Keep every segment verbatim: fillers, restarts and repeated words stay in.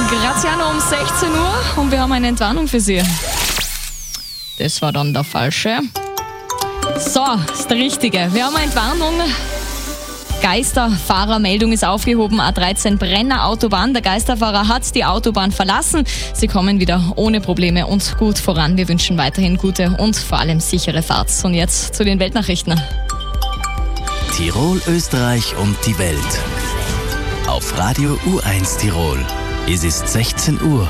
Graziano um sechzehn Uhr und wir haben eine Entwarnung für Sie. Das war dann der falsche. So, das ist der richtige. Wir haben eine Entwarnung. Geisterfahrermeldung ist aufgehoben, A dreizehn Brenner Autobahn. Der Geisterfahrer hat die Autobahn verlassen. Sie kommen wieder ohne Probleme und gut voran. Wir wünschen weiterhin gute und vor allem sichere Fahrt. Und jetzt zu den Weltnachrichten. Tirol, Österreich und die Welt. Auf Radio U eins Tirol. Es ist sechzehn Uhr.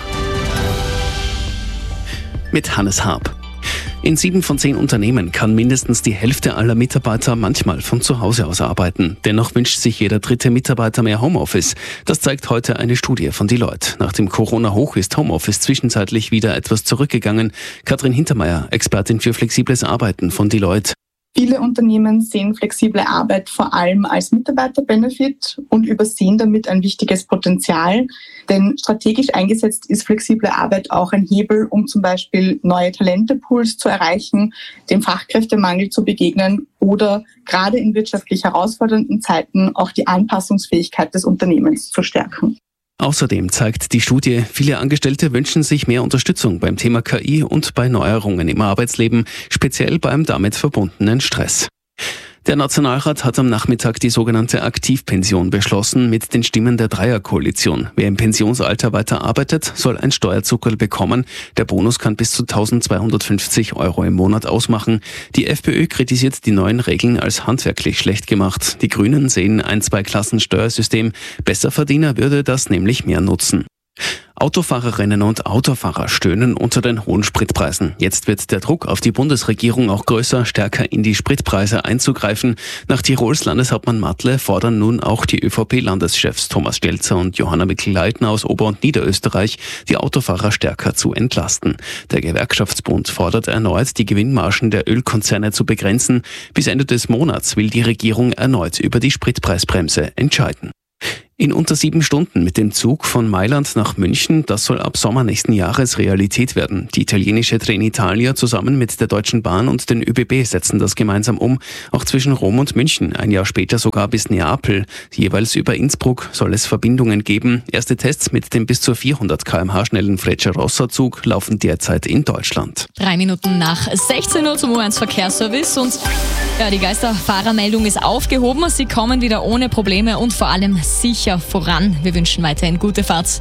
Mit Hannes Harp. In sieben von zehn Unternehmen kann mindestens die Hälfte aller Mitarbeiter manchmal von zu Hause aus arbeiten. Dennoch wünscht sich jeder dritte Mitarbeiter mehr Homeoffice. Das zeigt heute eine Studie von Deloitte. Nach dem Corona-Hoch ist Homeoffice zwischenzeitlich wieder etwas zurückgegangen. Katrin Hintermeier, Expertin für flexibles Arbeiten von Deloitte. Viele Unternehmen sehen flexible Arbeit vor allem als Mitarbeiter-Benefit und übersehen damit ein wichtiges Potenzial. Denn strategisch eingesetzt ist flexible Arbeit auch ein Hebel, um zum Beispiel neue Talentepools zu erreichen, dem Fachkräftemangel zu begegnen oder gerade in wirtschaftlich herausfordernden Zeiten auch die Anpassungsfähigkeit des Unternehmens zu stärken. Außerdem zeigt die Studie, viele Angestellte wünschen sich mehr Unterstützung beim Thema K I und bei Neuerungen im Arbeitsleben, speziell beim damit verbundenen Stress. Der Nationalrat hat am Nachmittag die sogenannte Aktivpension beschlossen mit den Stimmen der Dreierkoalition. Wer im Pensionsalter weiter arbeitet, soll ein Steuerzuckerl bekommen. Der Bonus kann bis zu eintausendzweihundertfünfzig Euro im Monat ausmachen. Die FPÖ kritisiert die neuen Regeln als handwerklich schlecht gemacht. Die Grünen sehen ein Zwei-Klassen-Steuersystem. Besserverdiener würde das nämlich mehr nutzen. Autofahrerinnen und Autofahrer stöhnen unter den hohen Spritpreisen. Jetzt wird der Druck auf die Bundesregierung auch größer, stärker in die Spritpreise einzugreifen. Nach Tirols Landeshauptmann Matle fordern nun auch die ÖVP-Landeschefs Thomas Stelzer und Johanna Mikl-Leitner aus Ober- und Niederösterreich, die Autofahrer stärker zu entlasten. Der Gewerkschaftsbund fordert erneut, die Gewinnmargen der Ölkonzerne zu begrenzen. Bis Ende des Monats will die Regierung erneut über die Spritpreisbremse entscheiden. In unter sieben Stunden mit dem Zug von Mailand nach München, das soll ab Sommer nächsten Jahres Realität werden. Die italienische Trenitalia zusammen mit der Deutschen Bahn und den ÖBB setzen das gemeinsam um. Auch zwischen Rom und München, ein Jahr später sogar bis Neapel. Jeweils über Innsbruck soll es Verbindungen geben. Erste Tests mit dem bis zu vierhundert Kilometer pro Stunde schnellen Frecciarossa-Zug laufen derzeit in Deutschland. Drei Minuten nach sechzehn Uhr zum U eins Verkehrsservice und ja, die Geisterfahrermeldung ist aufgehoben. Sie kommen wieder ohne Probleme und vor allem sicher voran. Wir wünschen weiterhin gute Fahrt.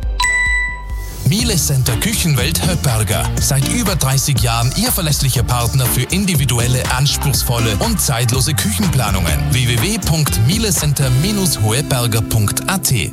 Miele Center Küchenwelt Höpperger. Seit über dreißig Jahren Ihr verlässlicher Partner für individuelle, anspruchsvolle und zeitlose Küchenplanungen. w w w punkt mielecenter Bindestrich hoeberger punkt a t.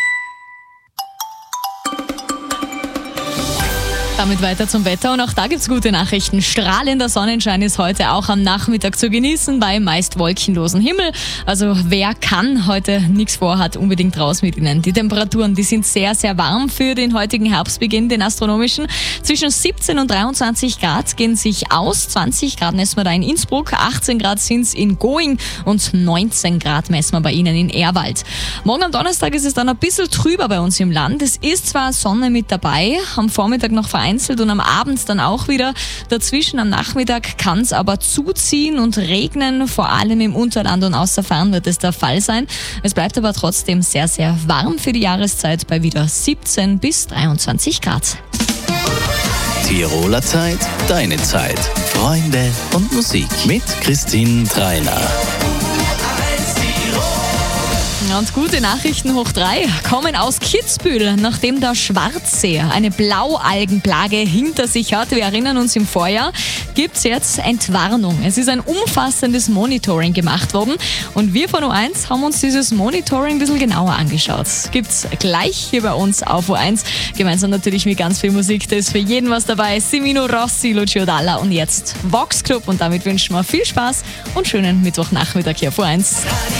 Damit weiter zum Wetter und auch da gibt's gute Nachrichten. Strahlender Sonnenschein ist heute auch am Nachmittag zu genießen bei meist wolkenlosen Himmel. Also wer kann, heute nichts vorhat, unbedingt raus mit Ihnen. Die Temperaturen, die sind sehr, sehr warm für den heutigen Herbstbeginn, den astronomischen. Zwischen siebzehn und dreiundzwanzig Grad gehen sich aus. zwanzig Grad messen wir da in Innsbruck, achtzehn Grad sind's in Going und neunzehn Grad messen wir bei Ihnen in Ehrwald. Morgen am Donnerstag ist es dann ein bisschen trüber bei uns im Land. Es ist zwar Sonne mit dabei, am Vormittag noch vereinzelt und am Abend dann auch wieder. Dazwischen am Nachmittag kann es aber zuziehen und regnen, vor allem im Unterland und außerfern wird es der Fall sein. Es bleibt aber trotzdem sehr, sehr warm für die Jahreszeit bei wieder siebzehn bis dreiundzwanzig Grad. Tiroler Zeit, deine Zeit. Freunde und Musik mit Christine Treiner. Und gute Nachrichten hoch drei kommen aus Kitzbühel, nachdem der Schwarzsee eine Blaualgenplage hinter sich hat. Wir erinnern uns, im Vorjahr gibt's jetzt Entwarnung. Es ist ein umfassendes Monitoring gemacht worden und wir von U eins haben uns dieses Monitoring ein bisschen genauer angeschaut. Gibt's gleich hier bei uns auf U eins, gemeinsam natürlich mit ganz viel Musik. Da ist für jeden was dabei. Simino Rossi, Lucio Dalla und jetzt Vox Club und damit wünschen wir viel Spaß und schönen Mittwochnachmittag hier auf U eins.